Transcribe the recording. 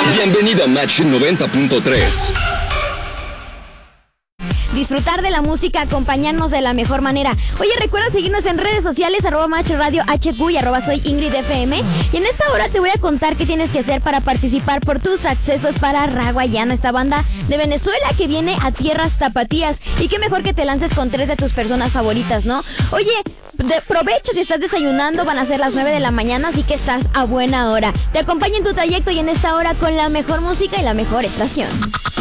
Bienvenido a Match 90.3. Disfrutar de la música, acompañarnos de la mejor manera. Oye, recuerda seguirnos en redes sociales, @MatchRadioHQ y @soy Ingrid FM. Y en esta hora te voy a contar qué tienes que hacer para participar por tus accesos para Raguayana, esta banda de Venezuela que viene a tierras tapatías. Y qué mejor que te lances con 3 de tus personas favoritas, ¿no? Oye, de provecho si estás desayunando, van a ser las 9 de la mañana, así que estás a buena hora. Te acompaño en tu trayecto y en esta hora con la mejor música y la mejor estación.